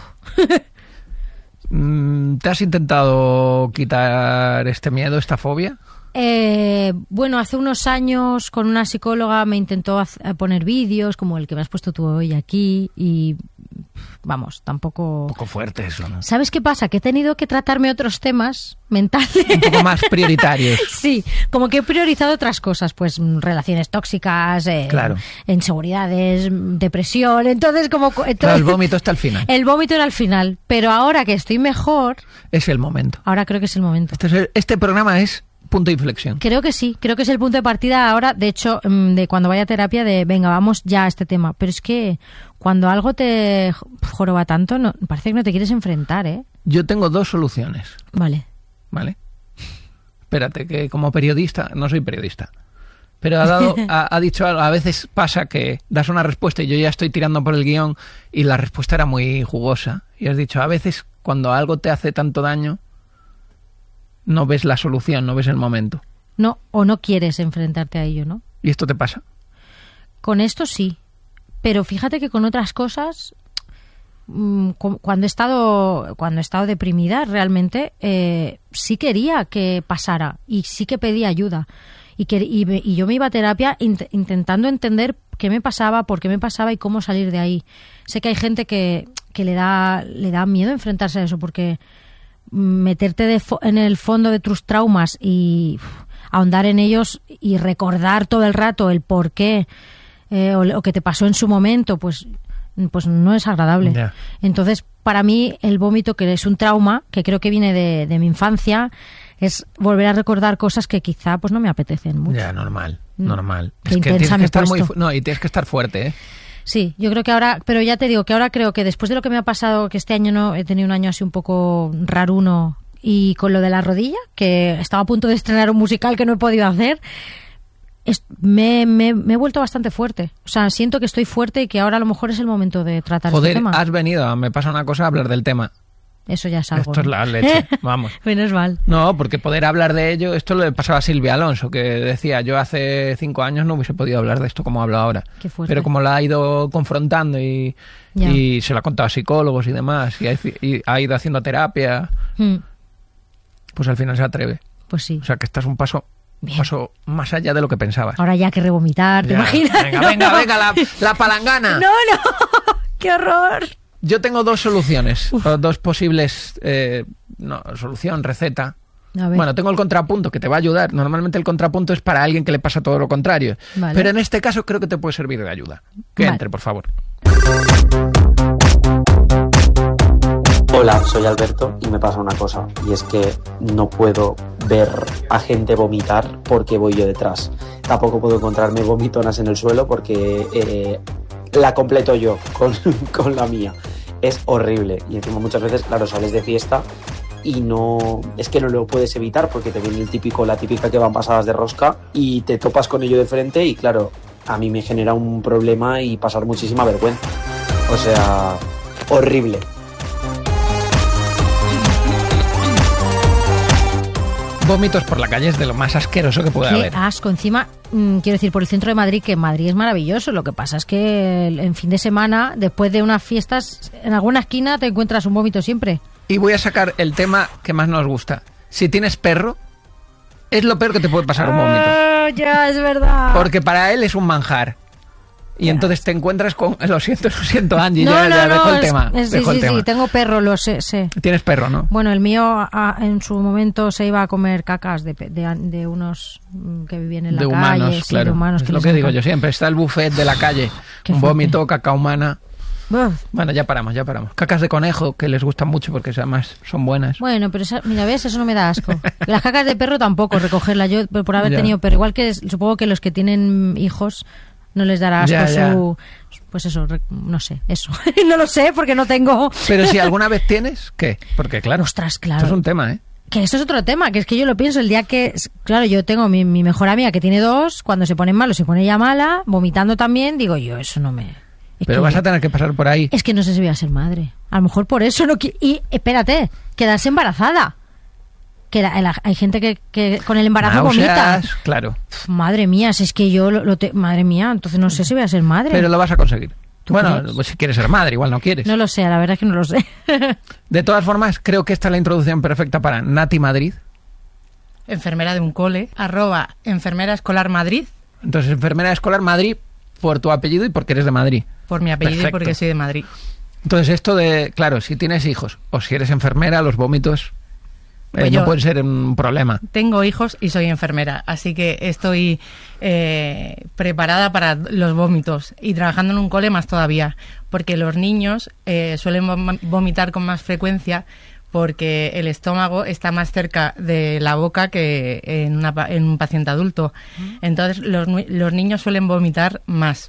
Mm, ¿Te has intentado quitar este miedo, esta fobia? Eh, bueno, hace unos años con una psicóloga me intentó haz- poner vídeos como el que me has puesto tú hoy aquí y vamos, tampoco... Un poco fuerte eso, ¿no? ¿Sabes qué pasa? Que he tenido que tratarme otros temas mentales. Un poco más prioritarios. Sí, como que he priorizado otras cosas, pues mm, relaciones tóxicas, eh, Claro. inseguridades, mm, depresión, entonces como... co- entonces- Claro, el vómito está al final. El vómito era al final, pero ahora que estoy mejor, Es el momento. ahora creo que es el momento. Este, es el- este programa es punto de inflexión. Creo que sí, creo que es el punto de partida ahora, de hecho, mm, de cuando vaya a terapia, de venga, vamos ya a este tema. Pero es que cuando algo te joroba tanto, no, parece que no te quieres enfrentar, ¿eh? Yo tengo dos soluciones, Vale. ¿vale? Espérate, que como periodista, no soy periodista, pero ha, dado, ha, ha dicho algo. A veces pasa que das una respuesta y yo ya estoy tirando por el guión y la respuesta era muy jugosa. Y has dicho, a veces cuando algo te hace tanto daño, no ves la solución, no ves el momento. No, o no quieres enfrentarte a ello, ¿no? ¿Y esto te pasa? Con esto sí, pero fíjate que con otras cosas, mm, cu- cuando he estado, cuando he estado deprimida, realmente eh, sí quería que pasara y sí que pedía ayuda. Y, que, y, me- y yo me iba a terapia int- intentando entender qué me pasaba, por qué me pasaba y cómo salir de ahí. Sé que hay gente que, que le da, le da miedo enfrentarse a eso porque meterte de fo- en el fondo de tus traumas y uf, ahondar en ellos y recordar todo el rato el por qué eh, o lo que te pasó en su momento, pues, pues no es agradable. Ya. Entonces, para mí, el vómito, que es un trauma, que creo que viene de, de mi infancia, es volver a recordar cosas que quizá pues no me apetecen mucho. Ya, normal, Mm. normal. Qué Es que intensa tienes me que he estar muy puesto. fu- no, y tienes que estar fuerte, ¿eh? Sí, yo creo que ahora, pero ya te digo que ahora creo que después de lo que me ha pasado, que este año no he tenido un año así un poco raruno y con lo de la rodilla, que estaba a punto de estrenar un musical que no he podido hacer, es- me, me- me he vuelto bastante fuerte. O sea, siento que estoy fuerte y que ahora a lo mejor es el momento de tratar Joder, este tema. has venido, me pasa una cosa, a hablar del tema. Eso ya es algo. Esto es ¿no? la leche, vamos. Menos mal. No, porque poder hablar de ello, esto le pasaba a Silvia Alonso, que decía, yo hace cinco años no hubiese podido hablar de esto como hablo ahora. Qué fuerte. Pero como la ha ido confrontando y, Ya. y se la ha contado a psicólogos y demás, y ha, y ha ido haciendo terapia, Mm, pues al final se atreve. pues sí. O sea que estás un paso, un Bien. paso más allá de lo que pensabas. Ahora ya que revomitar, ¿te Ya. imaginas? Venga, No, venga, no. venga, la, la palangana. No, no. ¡Qué horror! Yo tengo dos soluciones, o dos posibles, eh, no, solución, receta. A ver. Bueno, tengo el contrapunto que te va a ayudar. Normalmente el contrapunto es para alguien que le pasa todo lo contrario. Vale. Pero en este caso creo que te puede servir de ayuda. Que Vale. entre, por favor. Hola, soy Alberto y me pasa una cosa, y es que no puedo ver a gente vomitar porque voy yo detrás. Tampoco puedo encontrarme vomitonas en el suelo porque eh, la completo yo con, con la mía. Es horrible y encima muchas veces, claro, sales de fiesta y no, es que no lo puedes evitar porque te viene el típico, la típica que van pasadas de rosca y te topas con ello de frente y claro, a mí me genera un problema y pasar muchísima vergüenza. O sea, horrible. vómitos por la calle es de lo más asqueroso que puede Qué haber. asco. Encima, mmm, quiero decir, por el centro de Madrid, que Madrid es maravilloso. Lo que pasa es que el- en fin de semana, después de unas fiestas, en alguna esquina te encuentras un vómito siempre. Y voy a sacar el tema que más nos gusta. Si tienes perro, es lo peor que te puede pasar un vómito. Ah, ya, es verdad. Porque para él es un manjar. Y entonces te encuentras con... Lo siento, lo siento, Angie, no, ya, no, ya no, dejo el es- tema. es- sí, dejo el sí, tema. sí, tengo perro, lo sé, sé. Tienes perro, ¿no? Bueno, el mío a- en su momento se iba a comer cacas de, pe- de, de unos mm, que vivían en la De calle. humanos, sí, claro. de humanos es que lo les que digo encanta. yo siempre. Está el buffet de la calle. Qué un fuerte. vómito, caca humana. Uf. Bueno, ya paramos, ya paramos. Cacas de conejo, que les gustan mucho porque además son buenas. Bueno, pero esa- mira, ves, eso no me da asco. Las cacas de perro tampoco, recogerlas yo por por haber Ya. tenido perro. Igual que es- supongo que los que tienen hijos no les dará asco Ya, ya. su... Pues eso, re- no sé, eso. No lo sé porque no tengo... Pero si alguna vez tienes, ¿qué? Porque claro, Ostras, claro. esto es un tema, ¿eh? Que eso es otro tema, que es que yo lo pienso el día que... Claro, yo tengo mi, mi mejor amiga que tiene dos, cuando se ponen malos se pone ella mala, vomitando también, digo yo, eso no me... es Pero que vas yo- a tener que pasar por ahí. Es que no sé si voy a ser madre. A lo mejor por eso no... qui- Y espérate, quedarse embarazada. Que la- la- hay gente que, que con el embarazo vomita. Náuseas, claro. Pf, madre mía, si es que yo lo, lo te- madre mía, entonces no sé si voy a ser madre. Pero lo vas a conseguir. ¿Tú Bueno, crees? pues si quieres ser madre, igual no quieres. No lo sé, la verdad es que no lo sé. De todas formas, creo que esta es la introducción perfecta para Nati Madrid. Enfermera de un cole, arroba enfermera escolar Madrid, Entonces, enfermera escolar Madrid por tu apellido y porque eres de Madrid. por mi apellido Perfecto. y porque soy de Madrid. Entonces, esto de, claro, si tienes hijos o si eres enfermera, los vómitos eh, Pues no yo- pueden ser un problema. Tengo hijos y soy enfermera, así que estoy eh, preparada para los vómitos y trabajando en un cole más todavía, porque los niños eh, suelen vom- vomitar con más frecuencia porque el estómago está más cerca de la boca que en, una pa- en un paciente adulto. Entonces los, nu- los niños suelen vomitar más.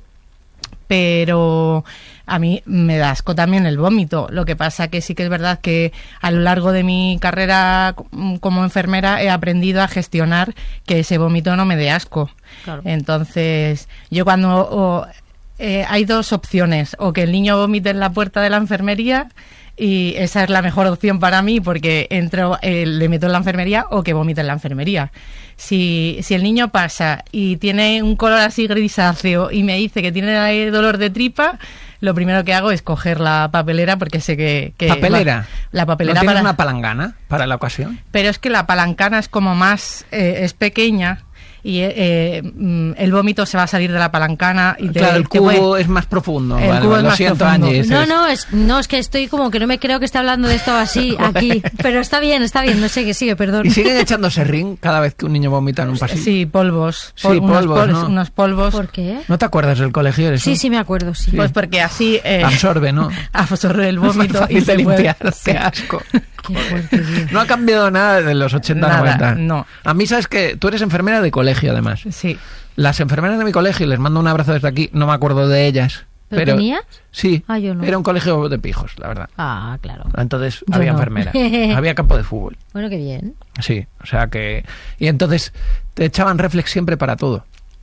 Pero a mí me da asco también el vómito. Lo que pasa que sí que es verdad que a lo largo de mi carrera c- como enfermera he aprendido a gestionar que ese vómito no me dé asco. Claro. Entonces, yo cuando... o, eh, hay dos opciones, o que el niño vomite en la puerta de la enfermería y esa es la mejor opción para mí porque entro, eh, le meto en la enfermería, o que vomite en la enfermería. Si, si el niño pasa y tiene un color así grisáceo y me dice que tiene eh, dolor de tripa, lo primero que hago es coger la papelera porque sé que... que ¿Papelera? va- la papelera ¿No tienes para... una palangana para la ocasión? Pero es que la palancana es como más... eh, es pequeña y eh, eh, mm, el vómito se va a salir de la palancana y te, Claro, el te cubo puede- es más profundo. El Vale, cubo vale, es lo más siento, profundo. Angie. No, es- no, es, no, es que estoy como que no me creo que esté hablando de esto así, aquí. Pero está bien, está bien, no sé qué sigue, perdón. ¿Y siguen echándose ring cada vez que un niño vomita en un pasillo? Sí, polvos. Sí, pol- unos polvos, pol- ¿no? unos polvos. ¿Por qué? ¿No te acuerdas del colegio? Eso? Sí, sí, me acuerdo, sí. Pues porque así... eh, Absorbe, ¿no? absorbe el Es más vómito fácil y de se puede- limpiar. sí. Qué asco. Qué fuerte, tío. No ha cambiado nada de los ochenta, Nada, noventa. no. A mí, sabes que tú eres enfermera de colegio, además. Sí. Las enfermeras de mi colegio, les mando un abrazo desde aquí, no me acuerdo de ellas. ¿Pero Pero, tenías? Sí, Ah, yo no. era un colegio de pijos, la verdad. Ah, claro. Entonces Yo había no. enfermera, había campo de fútbol. Bueno, qué bien. Sí, o sea que... Y entonces te echaban reflex siempre para todo.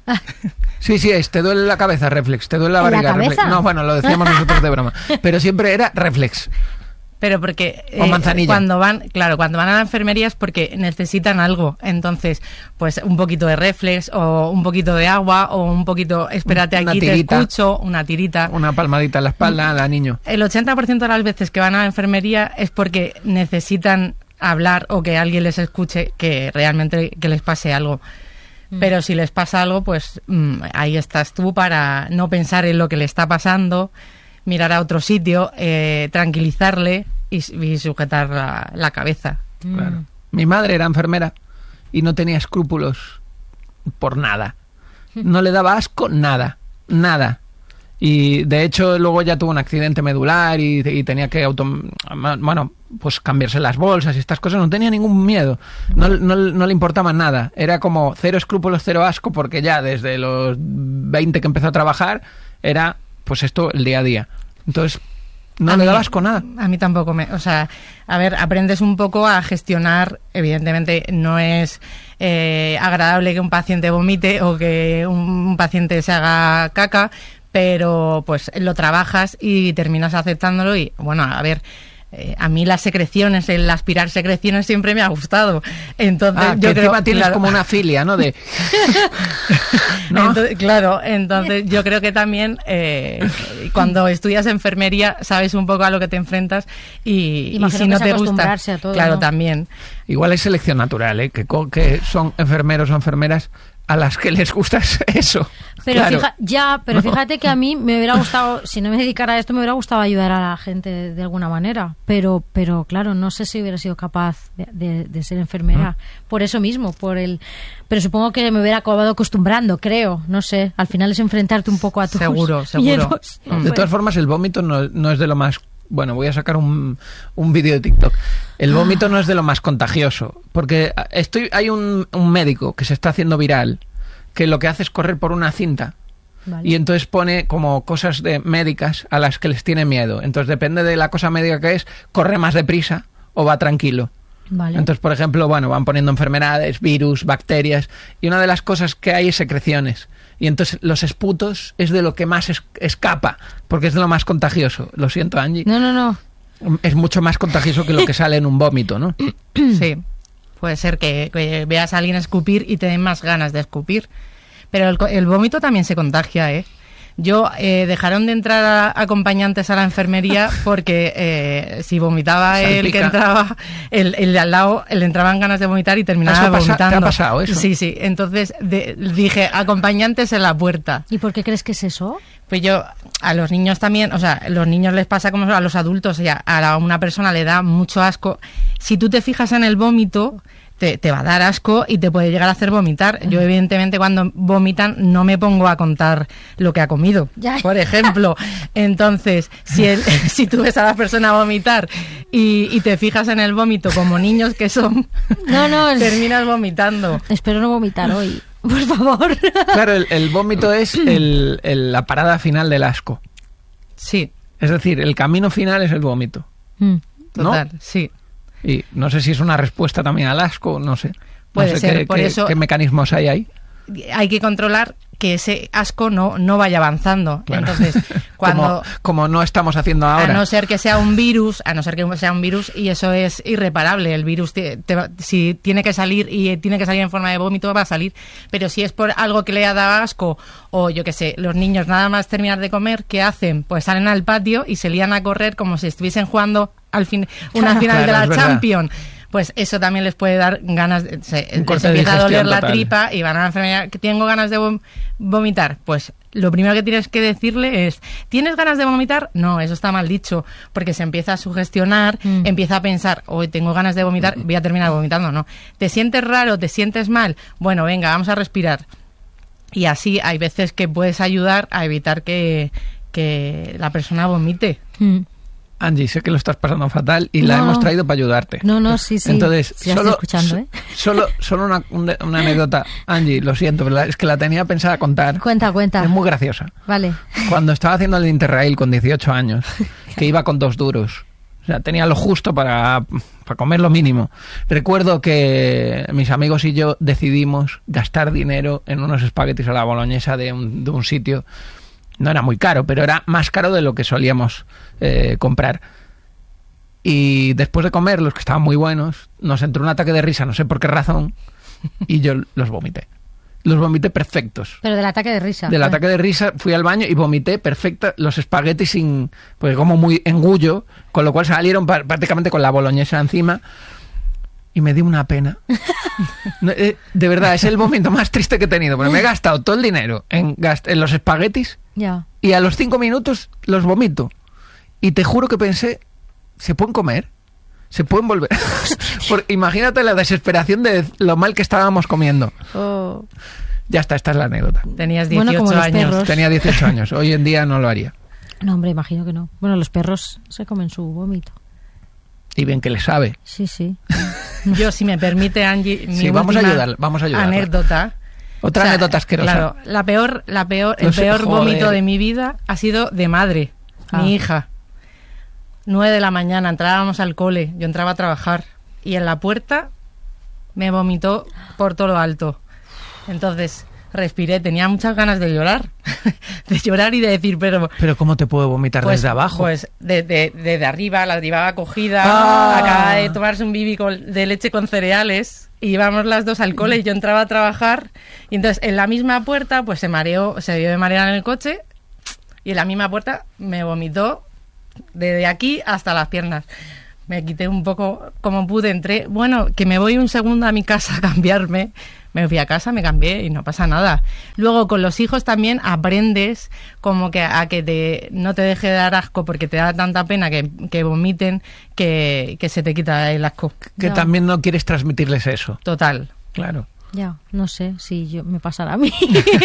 Sí, sí, es, te duele la cabeza, reflex, te duele la ¿En la barriga, cabeza? reflex. No, bueno, lo decíamos nosotros de broma. Pero siempre era reflex. Pero porque O manzanilla. cuando van, claro, cuando van a la enfermería es porque necesitan algo. Entonces, pues un poquito de reflex o un poquito de agua o un poquito, espérate Una aquí, tirita. te escucho, una tirita. Una palmadita en la espalda, la niño. El ochenta por ciento de las veces que van a la enfermería es porque necesitan hablar o que alguien les escuche que realmente que les pase algo. Pero si les pasa algo, pues mm, ahí estás tú para no pensar en lo que le está pasando, mirar a otro sitio, eh, tranquilizarle y, y sujetar la, la cabeza. Claro. Mi madre era enfermera y no tenía escrúpulos por nada. No le daba asco nada, nada. Y de hecho luego ya tuvo un accidente medular y, y tenía que auto, bueno, pues cambiarse las bolsas y estas cosas. No tenía ningún miedo, no, no, no le importaba nada. Era como cero escrúpulos, cero asco, porque ya desde los veinte que empezó a trabajar era pues esto el día a día. Entonces no A le mí- daba asco nada. A mí tampoco me... O sea, a ver, aprendes un poco a gestionar. Evidentemente no es eh, agradable que un paciente vomite o que un, un paciente se haga caca, pero pues lo trabajas y terminas aceptándolo y, bueno, a ver... eh, a mí las secreciones, el aspirar secreciones siempre me ha gustado. Entonces, Ah, yo que creo encima tienes claro, como una filia, ¿no? De... ¿No? Entonces, claro, entonces yo creo que también eh, cuando estudias enfermería sabes un poco a lo que te enfrentas y, y Imagino si no que es te gusta, acostumbrarse a todo, claro, ¿no? también. Igual es selección natural, ¿eh? Que, co- que son enfermeros o enfermeras a las que les gusta eso. Pero Claro. fija- ya, pero No. fíjate que a mí me hubiera gustado, si no me dedicara a esto, me hubiera gustado ayudar a la gente de, de alguna manera. Pero, pero claro, no sé si hubiera sido capaz de, de- de ser enfermera. Por eso mismo, por el. Pero supongo que me hubiera acabado acostumbrando, creo. No sé. Al final es enfrentarte un poco a tus Seguro, seguro. miedos. No De sé. todas formas, el vómito no, no es de lo más... Bueno, voy a sacar un, un vídeo de TikTok. El vómito no es de lo más contagioso, porque estoy hay un, un médico que se está haciendo viral, que lo que hace es correr por una cinta. Vale. Y entonces pone como cosas de médicas a las que les tiene miedo. Entonces depende de la cosa médica que es, corre más deprisa o va tranquilo. Vale. Entonces, por ejemplo, bueno, van poniendo enfermedades, virus, bacterias, y una de las cosas que hay es secreciones. Y entonces los esputos es de lo que más es- escapa, porque es de lo más contagioso. Lo siento, Angie. No, no, no. Es mucho más contagioso que lo que sale en un vómito, ¿no? Sí, puede ser que, que veas a alguien escupir y te den más ganas de escupir. Pero el, co- el vómito también se contagia, ¿eh? Yo eh, dejaron de entrar a- acompañantes a la enfermería porque eh, si vomitaba el que Salpica. entraba, el, el de al lado le entraban ganas de vomitar y terminaba ¿Eso pasa- te ha vomitando. pasado eso? Sí, sí. Entonces de- dije, acompañantes en la puerta. ¿Y por qué crees que es eso? Pues yo, a los niños también, o sea, a los niños les pasa como a los adultos, o sea, a la- una persona le da mucho asco. Si tú te fijas en el vómito, te, te va a dar asco y te puede llegar a hacer vomitar. Yo, evidentemente, cuando vomitan, no me pongo a contar lo que ha comido, Ya. por ejemplo. Entonces, si, el, si tú ves a la persona vomitar y, y te fijas en el vómito como niños que son, No, no, es- terminas vomitando. Espero no vomitar hoy. Por favor. Claro, el, el vómito es el- el- la parada final del asco. Sí, Es decir, el camino final es el vómito. Mm. ¿No? total, sí. Y no sé si es una respuesta también al asco, no sé. No Puede sé ser, qué, por qué- eso- qué mecanismos hay ahí. Hay que controlar que ese asco no, no vaya avanzando. Claro. Entonces, cuando... como, como no estamos haciendo ahora. A no ser que sea un virus, a no ser que sea un virus, y eso es irreparable. El virus, te- te va- si tiene que salir y tiene que salir en forma de vómito, va a salir. Pero si es por algo que le ha dado asco, o yo qué sé, los niños nada más terminar de comer, ¿qué hacen? Pues salen al patio y se lían a correr como si estuviesen jugando al fin, una final Claro, de la es verdad. Champions. Pues eso también les puede dar ganas, de, se, Un corte les de empieza a doler digestión la total. tripa y van a la enfermedad, que tengo ganas de vom- vomitar. Pues lo primero que tienes que decirle es, ¿tienes ganas de vomitar? No, eso está mal dicho, porque se empieza a sugestionar, Mm. empieza a pensar, hoy tengo ganas de vomitar, voy a terminar vomitando. No, ¿te sientes raro? ¿Te sientes mal? Bueno, venga, vamos a respirar. Y así hay veces que puedes ayudar a evitar que, que la persona vomite. Mm. Angie, sé que lo estás pasando fatal y la No. hemos traído para ayudarte. No, no, sí, sí. Entonces, Sí, la solo, estoy escuchando, ¿eh? solo, solo una, un- una anécdota. Angie, lo siento, pero la- es que la tenía pensada contar. Cuenta, cuenta. Es muy graciosa. Vale. Cuando estaba haciendo el Interrail con dieciocho años, que iba con dos duros. O sea, tenía lo justo para, para comer lo mínimo. Recuerdo que mis amigos y yo decidimos gastar dinero en unos espaguetis a la boloñesa de un, de un sitio. No era muy caro, pero era más caro de lo que solíamos eh, comprar. Y después de comerlos, que estaban muy buenos, nos entró un ataque de risa, no sé por qué razón, y yo los vomité. Los vomité perfectos. Pero del ataque de risa. Del ataque de risa fui al baño y vomité perfecta los espaguetis sin, pues como muy engullo, con lo cual salieron pa- prácticamente con la boloñesa encima y me dio una pena. No, eh, de verdad, es el momento más triste que he tenido, porque me he gastado todo el dinero en, gast- en los espaguetis Ya. y a los cinco minutos los vomito. Y te juro que pensé, ¿se pueden comer? ¿Se pueden volver? Porque imagínate la desesperación de lo mal que estábamos comiendo. Oh. Ya está, esta es la anécdota. Tenías Bueno, dieciocho como los años. perros. Tenía dieciocho años, hoy en día no lo haría. No, hombre, imagino que no. Bueno, los perros se comen su vómito. Y bien que le sabe. Sí, sí. Yo, si me permite, Angie, mi Sí, vamos a última ayudar, vamos a ayudarla. anécdota. Otra O sea, anécdota asquerosa. Claro, la peor, la peor, el No sé, peor joder. vómito de mi vida ha sido de madre, Ah. mi hija. Nueve de la mañana, entrábamos al cole, yo entraba a trabajar y en la puerta me vomitó por todo lo alto. Entonces, respiré, tenía muchas ganas de llorar, de llorar y de decir, pero... Pero ¿cómo te puedo vomitar Pues, desde abajo? Pues desde de, de arriba, la llevaba cogida, Ah. acaba de tomarse un bibi con- de leche con cereales, y íbamos las dos al cole y yo entraba a trabajar, y entonces en la misma puerta pues se mareó, se dio de marear en el coche, y en la misma puerta me vomitó desde aquí hasta las piernas. Me quité un poco como pude, entré, bueno, que me voy un segundo a mi casa a cambiarme, me fui a casa, me cambié y no pasa nada. Luego con los hijos también aprendes como que a que te, no te deje dar asco porque te da tanta pena que, que vomiten que, que se te quita el asco. Que No. también no quieres transmitirles eso. Total. Claro. Ya, no sé si yo me pasará a mí.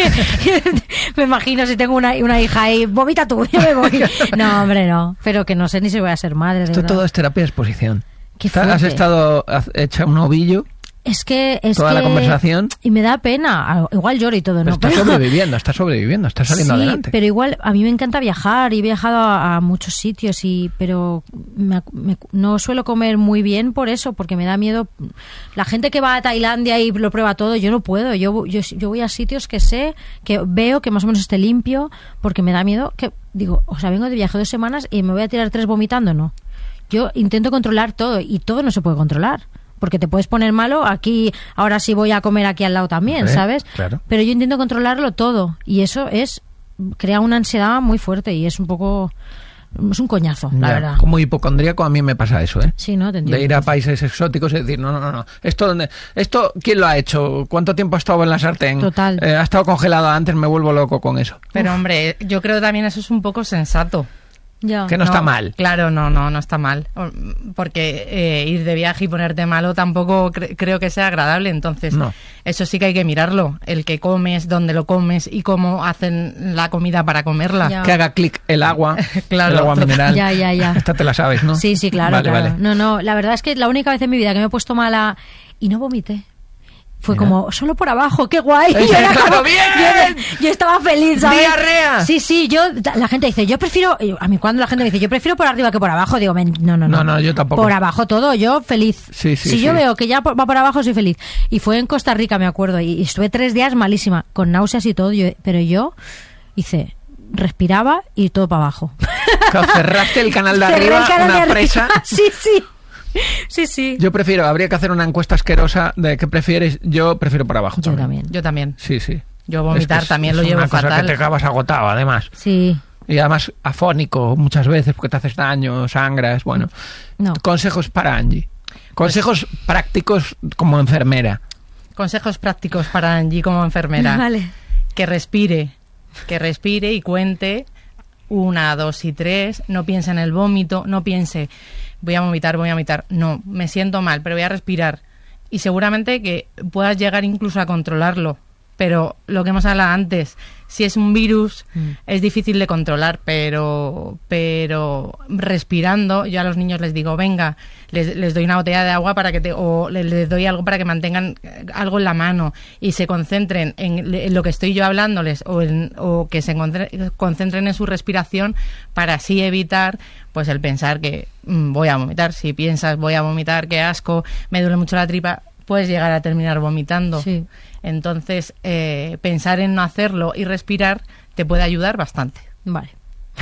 Me imagino si tengo una, una hija y vomita tú, yo me voy. No, hombre, no. Pero que no sé ni si voy a ser madre. De Esto verdad. todo es terapia de exposición. Qué Está- Has fuerte. estado haz- hecha un ovillo, Es que es toda la que- conversación. y me da pena. Ah, igual lloro y todo, pero ¿no? estás Pero- sobreviviendo, estás sobreviviendo, estás saliendo sí, adelante. pero igual a mí me encanta viajar y he viajado a, a muchos sitios y pero me- me- no suelo comer muy bien por eso, porque me da miedo. La gente que va a Tailandia y lo prueba todo, yo no puedo. Yo, yo, yo voy a sitios que sé, que veo que más o menos esté limpio, porque me da miedo que, digo, o sea, vengo de viaje dos semanas y me voy a tirar tres vomitando, no. Yo intento controlar todo y todo no se puede controlar. Porque te puedes poner malo, aquí, ahora sí voy a comer aquí al lado también, Hombre, ¿sabes? claro. Pero yo intento controlarlo todo y eso es crea una ansiedad muy fuerte y es un poco es un coñazo, la Ya, verdad. Como hipocondríaco a mí me pasa eso, ¿eh? Sí, no te entiendo. De ir a países exóticos y decir, no, no, no, no. ¿Esto, dónde, ¿Esto quién lo ha hecho? ¿Cuánto tiempo ha estado en la sartén? Total. Eh, ha estado congelado antes, me vuelvo loco con eso. Pero hombre, yo creo también eso es un poco sensato. Ya. Que no, está mal. Claro, no, no, no está mal. Porque eh, ir de viaje y ponerte malo tampoco cre- creo que sea agradable. Entonces, No. eso sí que hay que mirarlo. El que comes, dónde lo comes y cómo hacen la comida para comerla. Ya. Que haga clic el agua, Claro. el agua mineral. Ya, ya, ya. Esta te la sabes, ¿no? Sí, sí, claro, Vale, claro. vale. No, no, la verdad es que la única vez en mi vida que me he puesto mala y no vomité. Fue Mira. como, solo por abajo, qué guay. ¡Ese, Yo era claro, como- bien! Yo, yo estaba feliz, ¿sabes? ¡Diarrea! Sí, sí, yo, la gente dice, yo prefiero, a mí cuando la gente me dice, yo prefiero por arriba que por abajo, digo, "Men, no, no, no. No, no, yo tampoco. Por abajo todo, yo feliz. Sí, sí, si yo sí. veo que ya por- va por abajo, soy feliz. Y fue en Costa Rica, me acuerdo, y, y estuve tres días malísima, con náuseas y todo, yo- pero yo hice, respiraba y todo para abajo. Claro, cerraste el canal de Cerré arriba, el canal una de arriba. presa. Sí, sí. Sí, sí. Yo prefiero, habría que hacer una encuesta asquerosa de qué prefieres. Yo prefiero por abajo. Yo también. Yo también. Sí, sí. Yo vomitar Es que es- también es lo llevo una cosa fatal. que te acabas agotado, además. Sí. Y además afónico muchas veces porque te haces daño, sangras. Bueno, No. consejos para Angie. Consejos prácticos como enfermera. Consejos prácticos para Angie como enfermera. Vale. Que respire, que respire y cuente una, dos y tres. No piense en el vómito, no piense voy a vomitar, voy a vomitar. No, me siento mal, pero voy a respirar. Y seguramente que puedas llegar incluso a controlarlo. Pero lo que hemos hablado antes, si es un virus, Mm. es difícil de controlar, pero pero respirando, yo a los niños les digo, venga, les, les doy una botella de agua para que te, o les, les doy algo para que mantengan eh, algo en la mano y se concentren en, en lo que estoy yo hablándoles o, en, o que se concentre- concentren en su respiración para así evitar pues el pensar que mm, voy a vomitar. Si piensas voy a vomitar, qué asco, me duele mucho la tripa, puedes llegar a terminar vomitando. Sí. Entonces, eh, pensar en no hacerlo y respirar te puede ayudar bastante. Vale.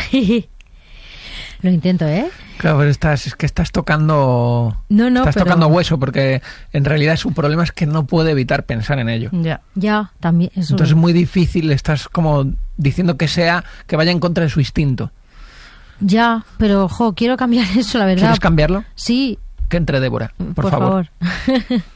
Lo intento, ¿eh? Claro, pero estás, es que estás tocando, No, no, estás pero- tocando hueso porque en realidad su problema es que no puede evitar pensar en ello. Ya. Ya, también. Eso. Entonces es muy difícil, estás como diciendo que sea, que vaya en contra de su instinto. Ya, pero, ojo, quiero cambiar eso, la verdad. ¿Quieres cambiarlo? Sí, Que entre Débora, por, por, favor. favor.